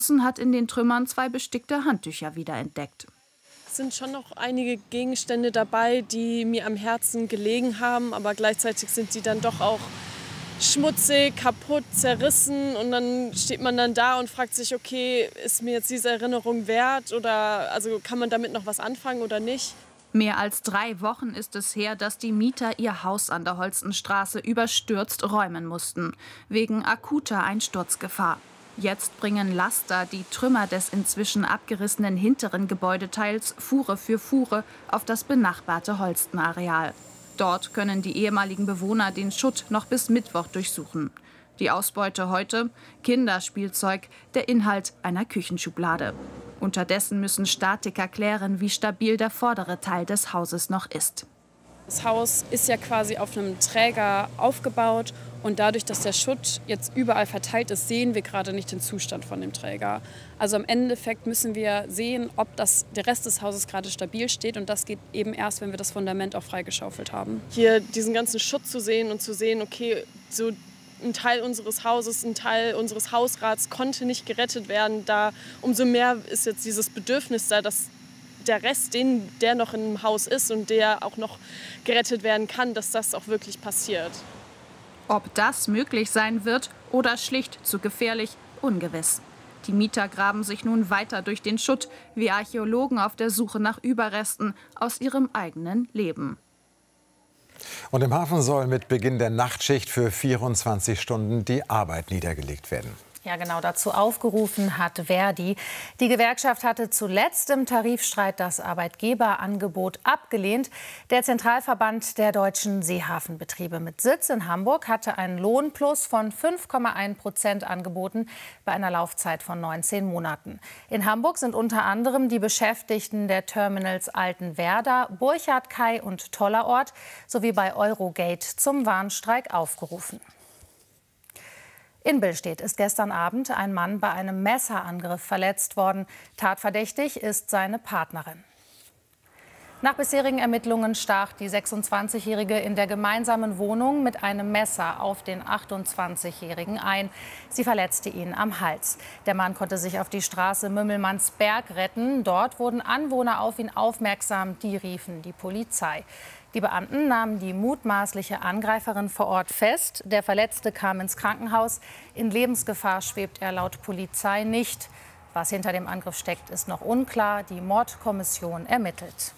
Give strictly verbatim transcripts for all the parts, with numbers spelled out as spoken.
hat in den Trümmern zwei bestickte Handtücher wiederentdeckt. Es sind schon noch einige Gegenstände dabei, die mir am Herzen gelegen haben, aber gleichzeitig sind sie dann doch auch schmutzig, kaputt, zerrissen, und dann steht man dann da und fragt sich, okay, ist mir jetzt diese Erinnerung wert, oder also kann man damit noch was anfangen oder nicht? Mehr als drei Wochen ist es her, dass die Mieter ihr Haus an der Holstenstraße überstürzt räumen mussten, wegen akuter Einsturzgefahr. Jetzt bringen Laster die Trümmer des inzwischen abgerissenen hinteren Gebäudeteils Fuhre für Fuhre auf das benachbarte Holstenareal. Dort können die ehemaligen Bewohner den Schutt noch bis Mittwoch durchsuchen. Die Ausbeute heute: Kinderspielzeug, der Inhalt einer Küchenschublade. Unterdessen müssen Statiker klären, wie stabil der vordere Teil des Hauses noch ist. Das Haus ist ja quasi auf einem Träger aufgebaut, und dadurch, dass der Schutt jetzt überall verteilt ist, sehen wir gerade nicht den Zustand von dem Träger. Also im Endeffekt müssen wir sehen, ob das, der Rest des Hauses gerade stabil steht, und das geht eben erst, wenn wir das Fundament auch freigeschaufelt haben. Hier diesen ganzen Schutt zu sehen und zu sehen, okay, so ein Teil unseres Hauses, ein Teil unseres Hausrats konnte nicht gerettet werden, da umso mehr ist jetzt dieses Bedürfnis da, dass der Rest, den, der noch im Haus ist und der auch noch gerettet werden kann, dass das auch wirklich passiert. Ob das möglich sein wird oder schlicht zu gefährlich, ungewiss. Die Mieter graben sich nun weiter durch den Schutt, wie Archäologen auf der Suche nach Überresten aus ihrem eigenen Leben. Und im Hafen soll mit Beginn der Nachtschicht für vierundzwanzig Stunden die Arbeit niedergelegt werden. Ja, genau dazu aufgerufen hat Verdi. Die Gewerkschaft hatte zuletzt im Tarifstreit das Arbeitgeberangebot abgelehnt. Der Zentralverband der deutschen Seehafenbetriebe mit Sitz in Hamburg hatte einen Lohnplus von fünf Komma eins Prozent angeboten bei einer Laufzeit von neunzehn Monaten. In Hamburg sind unter anderem die Beschäftigten der Terminals Altenwerda, Burchardkai und Tollerort sowie bei Eurogate zum Warnstreik aufgerufen. In Billstedt ist gestern Abend ein Mann bei einem Messerangriff verletzt worden. Tatverdächtig ist seine Partnerin. Nach bisherigen Ermittlungen stach die sechsundzwanzigjährige in der gemeinsamen Wohnung mit einem Messer auf den achtundzwanzigjährigen ein. Sie verletzte ihn am Hals. Der Mann konnte sich auf die Straße Mümmelmannsberg retten. Dort wurden Anwohner auf ihn aufmerksam. Die riefen die Polizei. Die Beamten nahmen die mutmaßliche Angreiferin vor Ort fest. Der Verletzte kam ins Krankenhaus. In Lebensgefahr schwebt er laut Polizei nicht. Was hinter dem Angriff steckt, ist noch unklar. Die Mordkommission ermittelt.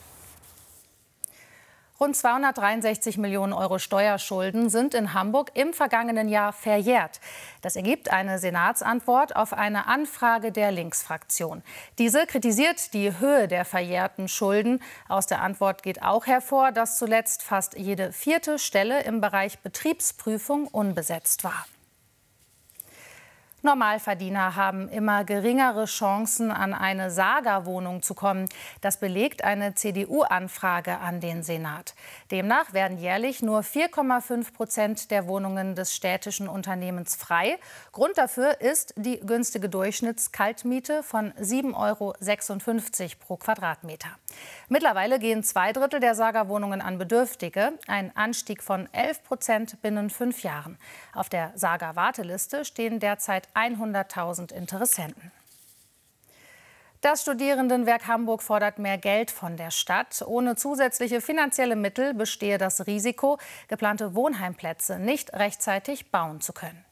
Rund zweihundertdreiundsechzig Millionen Euro Steuerschulden sind in Hamburg im vergangenen Jahr verjährt. Das ergibt eine Senatsantwort auf eine Anfrage der Linksfraktion. Diese kritisiert die Höhe der verjährten Schulden. Aus der Antwort geht auch hervor, dass zuletzt fast jede vierte Stelle im Bereich Betriebsprüfung unbesetzt war. Normalverdiener haben immer geringere Chancen, an eine Saga-Wohnung zu kommen. Das belegt eine C D U-Anfrage an den Senat. Demnach werden jährlich nur vier Komma fünf Prozent der Wohnungen des städtischen Unternehmens frei. Grund dafür ist die günstige Durchschnittskaltmiete von sieben Euro sechsundfünfzig pro Quadratmeter. Mittlerweile gehen zwei Drittel der Saga-Wohnungen an Bedürftige. Ein Anstieg von elf Prozent binnen fünf Jahren. Auf der Saga-Warteliste stehen derzeit hunderttausend Interessenten. Das Studierendenwerk Hamburg fordert mehr Geld von der Stadt. Ohne zusätzliche finanzielle Mittel bestehe das Risiko, geplante Wohnheimplätze nicht rechtzeitig bauen zu können.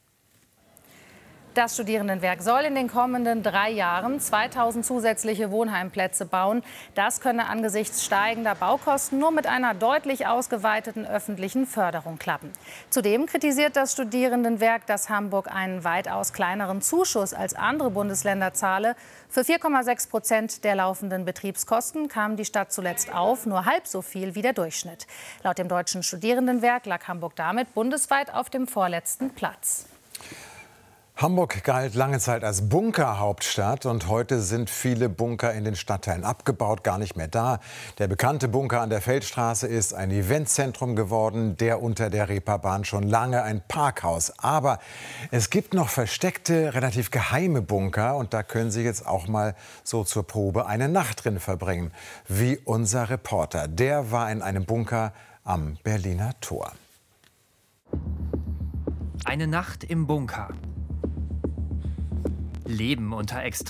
Das Studierendenwerk soll in den kommenden drei Jahren zweitausend zusätzliche Wohnheimplätze bauen. Das könne angesichts steigender Baukosten nur mit einer deutlich ausgeweiteten öffentlichen Förderung klappen. Zudem kritisiert das Studierendenwerk, dass Hamburg einen weitaus kleineren Zuschuss als andere Bundesländer zahle. Für vier Komma sechs Prozent der laufenden Betriebskosten kam die Stadt zuletzt auf, nur halb so viel wie der Durchschnitt. Laut dem Deutschen Studierendenwerk lag Hamburg damit bundesweit auf dem vorletzten Platz. Hamburg galt lange Zeit als Bunkerhauptstadt, und heute sind viele Bunker in den Stadtteilen abgebaut, gar nicht mehr da. Der bekannte Bunker an der Feldstraße ist ein Eventzentrum geworden, der unter der Reeperbahn schon lange ein Parkhaus. Aber es gibt noch versteckte, relativ geheime Bunker, und da können Sie jetzt auch mal so zur Probe eine Nacht drin verbringen. Wie unser Reporter, der war in einem Bunker am Berliner Tor. Eine Nacht im Bunker. leben unter extremen